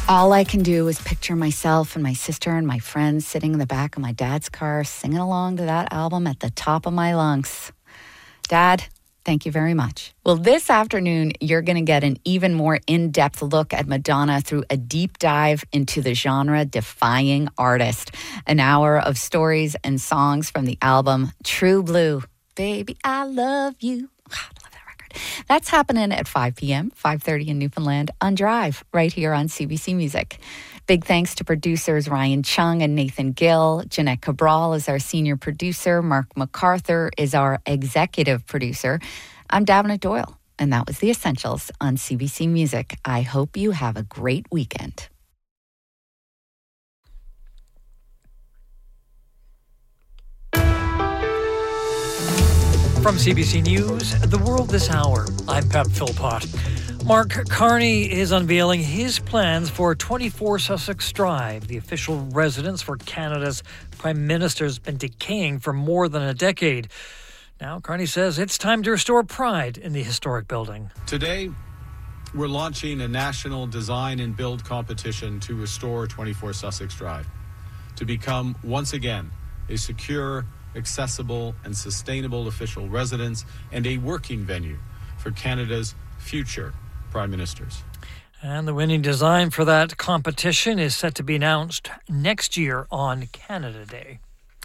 All I can do is picture myself and my sister and my friends sitting in the back of my dad's car singing along to that album at the top of my lungs. Dad, thank you very much. Well, this afternoon, you're going to get an even more in-depth look at Madonna through a deep dive into the genre-defying artist. An hour of stories and songs from the album True Blue. Baby, I love you. That's happening at 5 p.m., 5:30 in Newfoundland on Drive, right here on CBC Music. Big thanks to producers Ryan Chung and Nathan Gill. Jeanette Cabral is our senior producer. Mark MacArthur is our executive producer. I'm Davenant Doyle, and that was The Essentials on CBC Music. I hope you have a great weekend. From CBC News, The World This Hour, I'm Pat Philpott. Mark Carney is unveiling his plans for 24 Sussex Drive, the official residence for Canada's Prime Minister has been decaying for more than a decade. Now, Carney says it's time to restore pride in the historic building. Today, we're launching a national design and build competition to restore 24 Sussex Drive, to become, once again, a secure, accessible and sustainable official residence and a working venue for Canada's future Prime Ministers. And the winning design for that competition is set to be announced next year on Canada Day.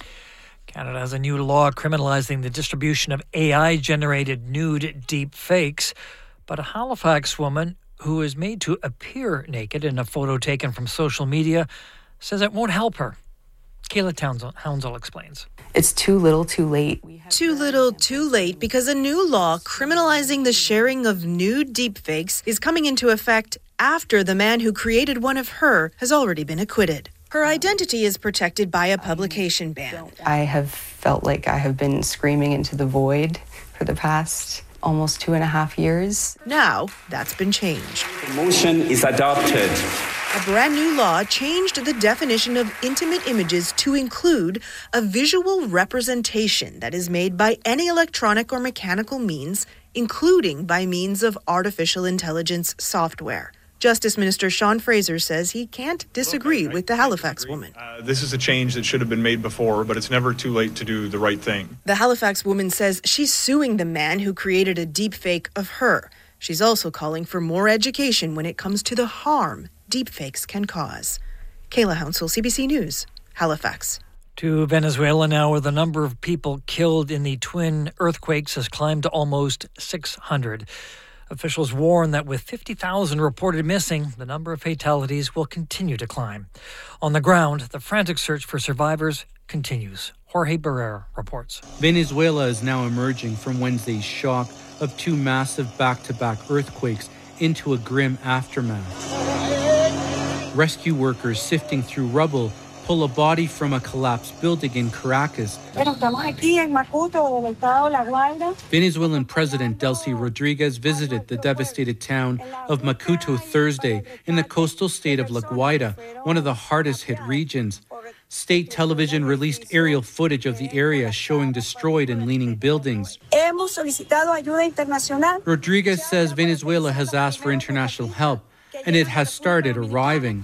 Canada has a new law criminalizing the distribution of AI-generated nude deep fakes, but a Halifax woman who is made to appear naked in a photo taken from social media says it won't help her. Kayla Hounsell explains. It's too little, too late. Too little, too late, because a new law criminalizing the sharing of nude deepfakes is coming into effect after the man who created one of her has already been acquitted. Her identity is protected by a publication ban. I have felt like I have been screaming into the void for the past almost 2.5 years. Now, that's been changed. The motion is adopted. A brand new law changed the definition of intimate images to include a visual representation that is made by any electronic or mechanical means, including by means of artificial intelligence software. Justice Minister Sean Fraser says he can't disagree with the Halifax woman. This is a change that should have been made before, but it's never too late to do the right thing. The Halifax woman says she's suing the man who created a deepfake of her. She's also calling for more education when it comes to the harm deepfakes can cause. Kayla Hounsell, CBC News, Halifax. To Venezuela now, where the number of people killed in the twin earthquakes has climbed to almost 600. Officials warn that with 50,000 reported missing, the number of fatalities will continue to climb. On the ground, the frantic search for survivors continues. Jorge Barrera reports. Venezuela is now emerging from Wednesday's shock of two massive back-to-back earthquakes into a grim aftermath. Rescue workers sifting through rubble pull a body from a collapsed building in Caracas. Venezuelan President Delcy Rodriguez visited the devastated town of Macuto Thursday in the coastal state of La Guaira, one of the hardest hit regions. State television released aerial footage of the area showing destroyed and leaning buildings. Rodriguez says Venezuela has asked for international help, and it has started arriving.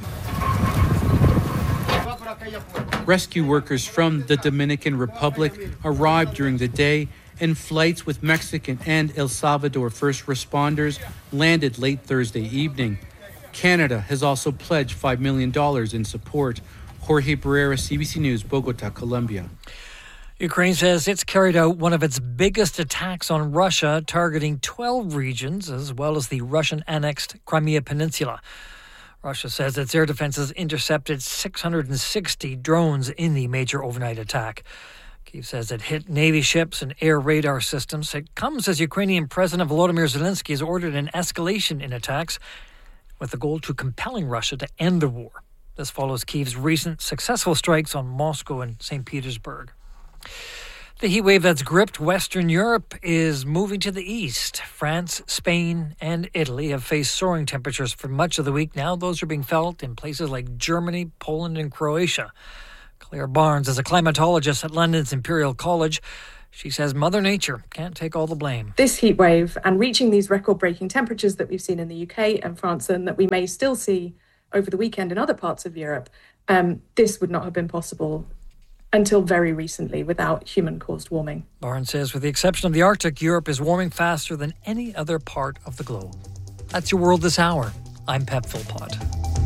Rescue workers from the Dominican Republic arrived during the day, and flights with Mexican and El Salvador first responders landed late Thursday evening. Canada has also pledged $5 million in support. Jorge Barrera, CBC News, Bogota, Colombia. Ukraine says it's carried out one of its biggest attacks on Russia, targeting 12 regions, as well as the Russian-annexed Crimea Peninsula. Russia says its air defenses intercepted 660 drones in the major overnight attack. Kyiv says it hit Navy ships and air radar systems. It comes as Ukrainian President Volodymyr Zelensky has ordered an escalation in attacks with the goal to compelling Russia to end the war. This follows Kyiv's recent successful strikes on Moscow and St. Petersburg. The heat wave that's gripped Western Europe is moving to the east. France, Spain, and Italy have faced soaring temperatures for much of the week. Now those are being felt in places like Germany, Poland, and Croatia. Claire Barnes is a climatologist at London's Imperial College. She says Mother Nature can't take all the blame. This heat wave and reaching these record-breaking temperatures that we've seen in the UK and France and that we may still see over the weekend in other parts of Europe, this would not have been possible until very recently without human-caused warming. Barnes says with the exception of the Arctic, Europe is warming faster than any other part of the globe. That's your world this hour. I'm Pep Philpott.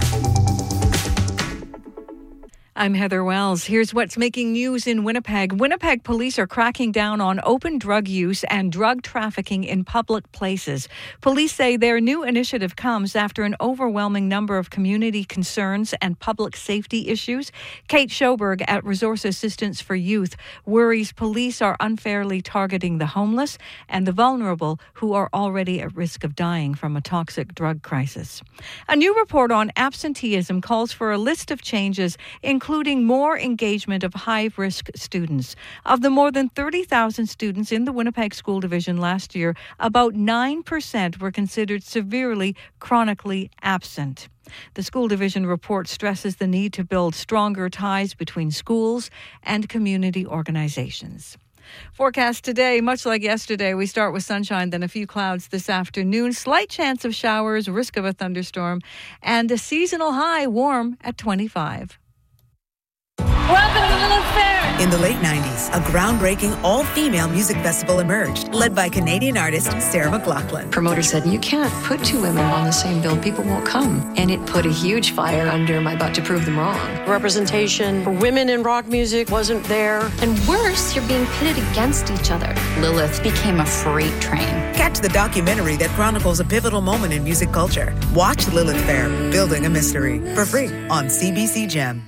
I'm Heather Wells. Here's what's making news in Winnipeg. Winnipeg police are cracking down on open drug use and drug trafficking in public places. Police say their new initiative comes after an overwhelming number of community concerns and public safety issues. Kate Schoberg at Resource Assistance for Youth worries police are unfairly targeting the homeless and the vulnerable who are already at risk of dying from a toxic drug crisis. A new report on absenteeism calls for a list of changes, including more engagement of high-risk students. Of the more than 30,000 students in the Winnipeg School Division last year, about 9% were considered severely, chronically absent. The School Division report stresses the need to build stronger ties between schools and community organizations. Forecast today, much like yesterday, we start with sunshine, then a few clouds this afternoon, slight chance of showers, risk of a thunderstorm, and a seasonal high warm at 25. Welcome to Lilith Fair. In the late 90s, a groundbreaking all-female music festival emerged, led by Canadian artist Sarah McLachlan. Promoter said, you can't put two women on the same bill. People won't come. And it put a huge fire under my butt to prove them wrong. Representation for women in rock music wasn't there. And worse, you're being pitted against each other. Lilith became a freight train. Catch the documentary that chronicles a pivotal moment in music culture. Watch Lilith Fair, Building a Mystery, for free on CBC Gem.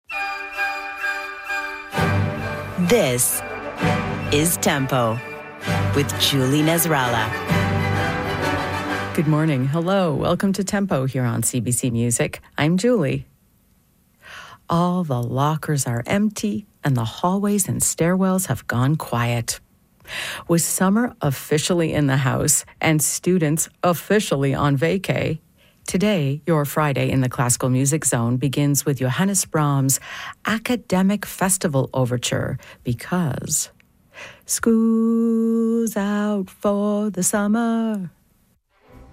This is Tempo with Julie Nasrallah. Good morning. Hello. Welcome to Tempo here on CBC Music. I'm Julie. All the lockers are empty and the hallways and stairwells have gone quiet. With summer officially in the house and students officially on vacay, today, your Friday in the Classical Music Zone begins with Johannes Brahms' Academic Festival Overture, because school's out for the summer.